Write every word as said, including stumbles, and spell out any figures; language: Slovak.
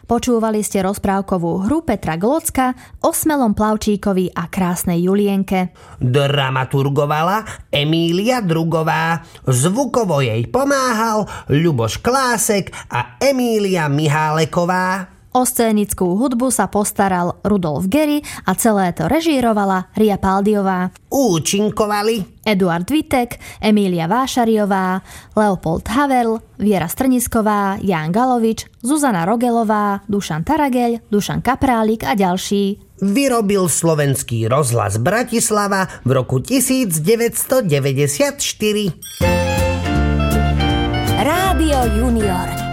Počúvali ste rozprávkovú hru Petra Glocka o smelom plavčíkovi a krásnej Julienke. Dramaturgovala Emília Drugová. Zvukovo jej pomáhal Ľuboš Klásek a Emília Miháleková. O scénickú hudbu sa postaral Rudolf Gery a celé to režírovala Ria Paldiová. Účinkovali Eduard Vitek, Emília Vášariová, Leopold Havel, Viera Strnisková, Ján Galovič, Zuzana Rogelová, Dušan Tarageľ, Dušan Kaprálik a ďalší. Vyrobil Slovenský rozhlas Bratislava v roku devätnásťstodeväťdesiatštyri. Rádio Junior.